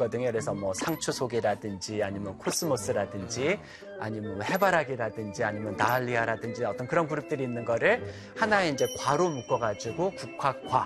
있거든요. 그래서 뭐 상추속이라든지 아니면 코스모스라든지 아니면 해바라기라든지 아니면 나알리아라든지 어떤 그런 그룹들이 있는 거를 하나의 이제 과로 묶어가지고 국화과.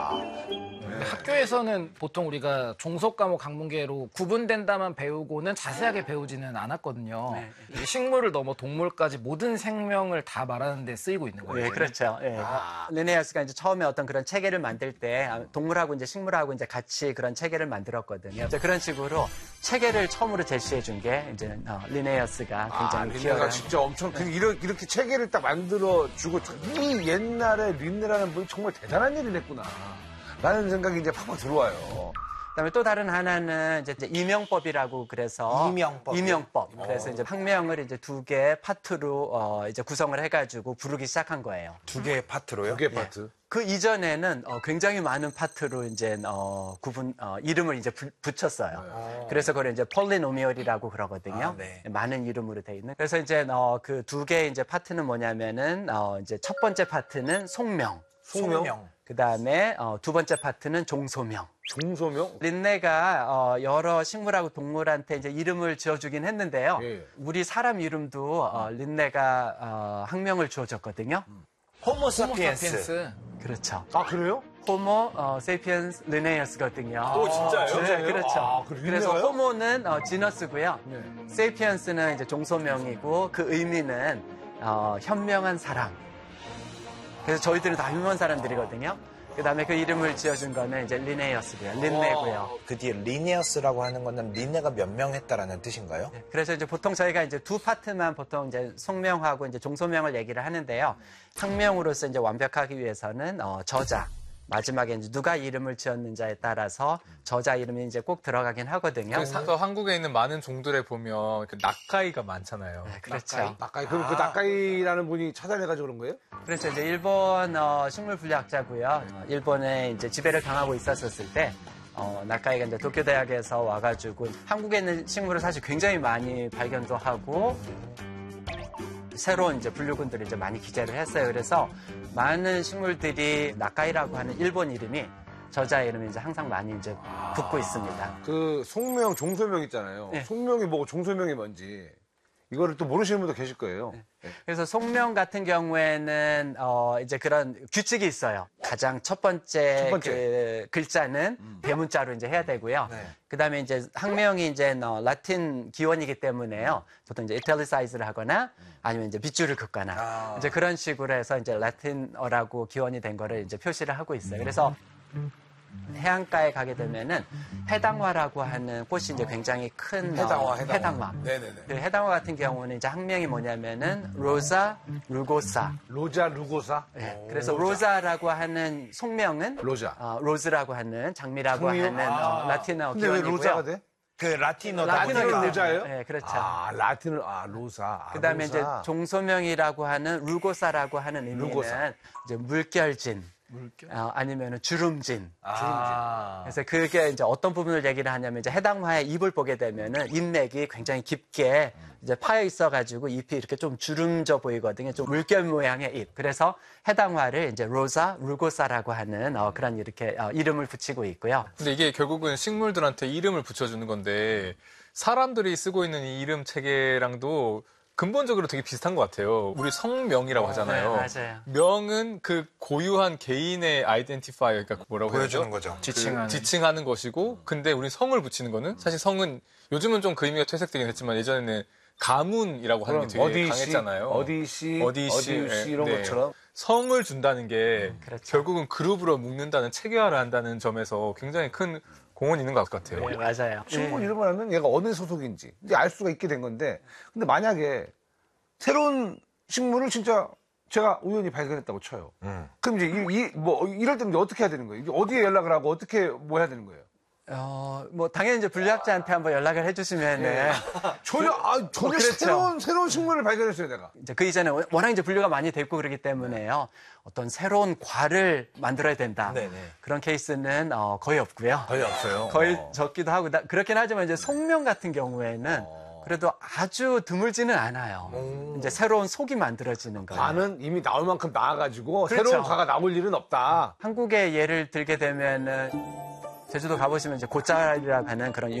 학교에서는 보통 우리가 종속 과목 강문계로 구분된다만 배우고는 자세하게 배우지는 않았거든요. 네. 이 식물을 넘어 동물까지 모든 생명을 다 말하는 데 쓰이고 있는 거예요. 네, 그렇죠. 네. 리네아스가 이제 처음에 어떤 그런 체계를 만들 때 동물하고 이제 식물하고 이제 같이 그런 체계를 만들었거든요. 이제 그런 식으로 체계를 처음으로 제시해 준 게 이제 리네아스가 굉장히 리네가 진짜 엄청 이렇게 체계를 딱 만들어 주고 이 옛날에 린네라는 분이 정말 대단한 일을 했구나. 라는 생각이 이제 팍팍 들어와요. 그다음에 또 다른 하나는 이제 이명법이라고 그래서 이명법. 그래서 이제 학명을 이제 두 개의 파트로 이제 구성을 해가지고 부르기 시작한 거예요. 두 개의 파트로요? 두 개의 파트. 그 이전에는 굉장히 많은 파트로 이제 이름을 이제 붙였어요. 그래서 그걸 이제 폴리노미얼이라고 그러거든요. 네. 많은 이름으로 돼 있는. 그래서 이제 그 두 개의 이제 파트는 뭐냐면은 이제 첫 번째 파트는 속명. 그다음에 두 번째 파트는 종소명. 종소명? 린네가 여러 식물하고 동물한테 이제 이름을 지어주긴 했는데요. 예. 우리 사람 이름도 린네가 학명을 지어줬거든요. 호모 사피엔스. 사피엔스. 그렇죠. 아, 그래요? 호모 세피엔스 리네어스거든요. 오, 진짜요? 네, 그렇죠. 아, 그래서 린네가요? 호모는 지너스고요. 네. 세피엔스는 이제 종소명이고 그 의미는 현명한 사람. 그래서 저희들은 다 유명한 사람들이거든요. 그다음에 그 이름을 지어준 거는 이제 리네어스고요. 린네고요. 그 뒤에 리네어스라고 하는 거는 린네가 몇 명 했다라는 뜻인가요? 네, 그래서 이제 보통 저희가 이제 두 파트만 보통 이제 속명하고 이제 종소명을 얘기를 하는데요. 학명으로서 이제 완벽하기 위해서는 저자. 마지막에 이제 누가 이름을 지었는지에 따라서 저자 이름이 이제 꼭 들어가긴 하거든요. 그래서 한국에 있는 많은 종들에 보면 그 낙가이가 많잖아요. 네, 그렇죠. 낙가이. 그럼 그 낙가이라는 분이 찾아내가지고 그런 거예요? 그래서 이제 일본 식물 분류학자고요. 일본에 이제 지배를 당하고 있었을 때 낙가이가 이제 도쿄 대학에서 와가지고 한국에 있는 식물을 사실 굉장히 많이 발견도 하고 새로운 이제 분류군들을 이제 많이 기재를 했어요. 그래서 많은 식물들이 낙가이라고 하는 일본 이름이 저자 이름이 이제 항상 많이 이제 붙고 있습니다. 그 속명, 종소명 있잖아요. 네. 속명이 뭐고 종소명이 뭔지 이거를 또 모르시는 분도 계실 거예요. 네. 그래서 속명 같은 경우에는 이제 그런 규칙이 있어요. 가장 첫 번째. 그 글자는 대문자로 이제 해야 되고요. 네. 그다음에 이제 학명이 이제 라틴 기원이기 때문에요. 보통 이제 이탈리사이즈를 하거나 아니면 이제 빗줄을 긋거나 이제 그런 식으로 해서 이제 라틴어라고 기원이 된 거를 이제 표시를 하고 있어요. 그래서 해안가에 가게 되면은 해당화라고 하는 꽃이 이제 굉장히 큰 해당화. 네네네. 그 해당화 같은 경우는 이제 학명이 뭐냐면은 로자 루고사. 로자 루고사. 네, 그래서 로자라고 하는 속명은 로자. 로즈라고 하는 장미라고 장미요? 하는 라틴어 근데 왜 기원이고요. 로자가 돼? 그 라틴어. 라틴어는 로자예요? 네, 그렇죠. 라틴을 로사. 그다음에 로사. 이제 종소명이라고 하는 루고사라고 하는 의미는 루고사. 이제 물결진. 아니면은 주름진. 아. 그래서 그게 이제 어떤 부분을 얘기를 하냐면 이제 해당화의 잎을 보게 되면은 잎맥이 굉장히 깊게 이제 파여 있어가지고 잎이 이렇게 좀 주름져 보이거든요. 좀 물결 모양의 잎. 그래서 해당화를 이제 로자, 루고사라고 하는 그런 이렇게 이름을 붙이고 있고요. 근데 이게 결국은 식물들한테 이름을 붙여주는 건데 사람들이 쓰고 있는 이 이름 체계랑도 근본적으로 되게 비슷한 것 같아요. 우리 성명이라고 하잖아요. 네, 맞아요. 명은 그 고유한 개인의 아이덴티파이어, 그러니까 뭐라고 보여주는 해야죠? 거죠. 지칭하는 것이고, 근데 우리 성을 붙이는 거는 사실 성은 요즘은 좀 그 의미가 퇴색되긴 했지만 예전에는 가문이라고 하는 게 되게 강했잖아요. 어디씨 이런 네. 것처럼. 성을 준다는 게 그렇죠. 결국은 그룹으로 묶는다는 체계화를 한다는 점에서 굉장히 큰 공헌이 있는 것 같아요. 네, 맞아요. 친구 이름을 알면 얘가 어느 소속인지 이제 알 수가 있게 된 건데, 근데 만약에 새로운 식물을 진짜 제가 우연히 발견했다고 쳐요. 그럼 이제 이럴 때는 어떻게 해야 되는 거예요? 이제 어디에 연락을 하고 어떻게 뭐 해야 되는 거예요? 뭐 당연히 이제 분류학자한테 한번 연락을 해주시면은 전혀 그렇죠. 새로운 식물을 발견했어요, 내가. 이제 그 이전에 워낙 이제 분류가 많이 됐고 그러기 때문에요. 어떤 새로운 과를 만들어야 된다. 네네. 그런 케이스는 거의 없고요. 거의 없어요. 거의 적기도 하고 그렇긴 하지만 이제 속명 같은 경우에는 그래도 아주 드물지는 않아요. 이제 새로운 속이 만들어지는 거예요. 과는 이미 나올 만큼 나와가지고 그렇죠. 새로운 과가 나올 일은 없다. 한국의 예를 들게 되면은 제주도 가보시면 이제 곶자리라고 하는 그런